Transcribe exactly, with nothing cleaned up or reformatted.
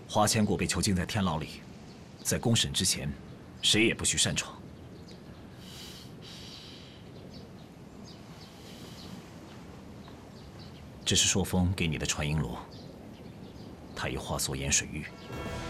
花千骨被囚禁在天牢里，在公审之前，谁也不许擅闯。这是朔风给你的传音罗，它已化作盐水玉。